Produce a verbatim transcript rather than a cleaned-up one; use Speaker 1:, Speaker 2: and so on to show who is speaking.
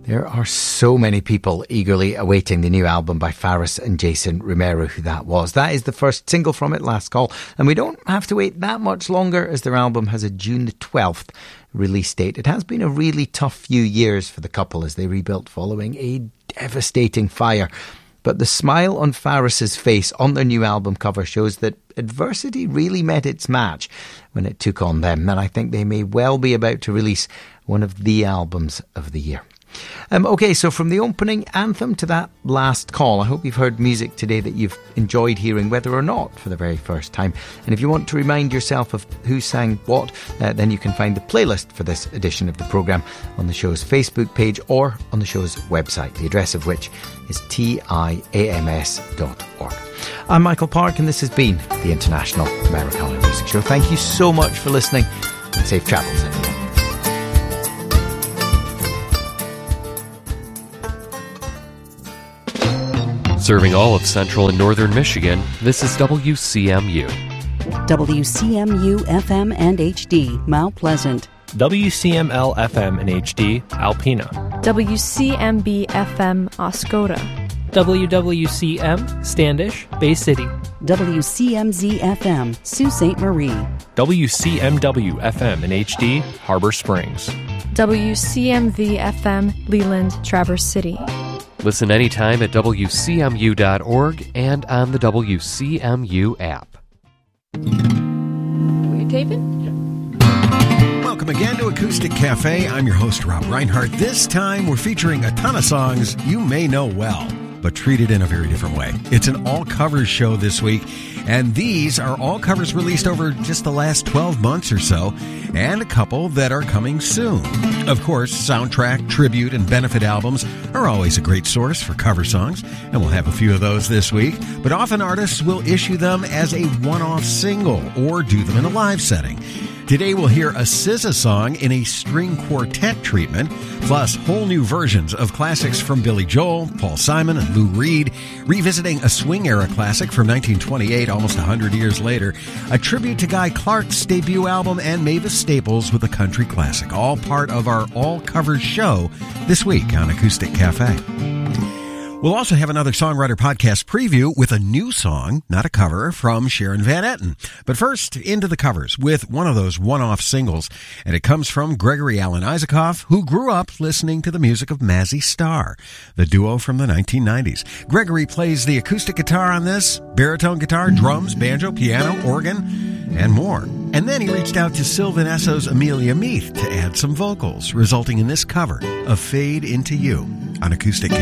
Speaker 1: There are so many people eagerly awaiting the new album by Faris and Jason Romero, who that was. That is the first single from it, Last Call, and we don't have to wait that much longer as their album has a June the twelfth release date. It has been a really tough few years for the couple as they rebuilt following a devastating fire. But the smile on Faris's face on their new album cover shows that adversity really met its match when it took on them, and I think they may well be about to release one of the albums of the year. Um, OK, so from the opening anthem to that last call, I hope you've heard music today that you've enjoyed hearing, whether or not for the very first time. And if you want to remind yourself of who sang what, uh, then you can find the playlist for this edition of the programme on the show's Facebook page or on the show's website, the address of which is tiams dot org. I'm Michael Park, and this has been the International Americana Music Show. Thank you so much for listening, and safe travels, everyone.
Speaker 2: Serving all of central and northern Michigan, this is W C M U.
Speaker 3: W C M U F M and H D, Mount Pleasant.
Speaker 4: W C M L F M and H D, Alpena.
Speaker 5: W C M B F M, Oscoda.
Speaker 6: W W C M, Standish, Bay City.
Speaker 3: W C M Z F M, Sault Ste. Marie.
Speaker 4: W C M W F M and H D, Harbor Springs.
Speaker 5: W C M V F M, Leland, Traverse City.
Speaker 2: Listen anytime at W C M U dot org and on the W C M U app.
Speaker 5: Were you taping?
Speaker 7: Welcome again to Acoustic Cafe. I'm your host, Rob Reinhardt. This time we're featuring a ton of songs you may know well, but treated in a very different way. It's an all-covers show this week, and these are all covers released over just the last twelve months or so, and a couple that are coming soon. Of course, soundtrack, tribute, and benefit albums are always a great source for cover songs, and we'll have a few of those this week, but often artists will issue them as a one-off single or do them in a live setting. Today we'll hear a S Z A song in a string quartet treatment, plus whole new versions of classics from Billy Joel, Paul Simon, and Lou Reed, revisiting a swing-era classic from nineteen twenty-eight, almost one hundred years later, a tribute to Guy Clark's debut album, and Mavis Staples with a country classic, all part of our all-covers show this week on Acoustic Cafe. We'll also have another Songwriter Podcast preview with a new song, not a cover, from Sharon Van Etten. But first, into the covers with one of those one-off singles, and it comes from Gregory Alan Isakov, who grew up listening to the music of Mazzy Star, the duo from the nineteen nineties. Gregory plays the acoustic guitar on this, baritone guitar, drums, banjo, piano, organ, and more. And then he reached out to Sylvan Esso's Amelia Meath to add some vocals, resulting in this cover of Fade Into You on Acoustic Cafe.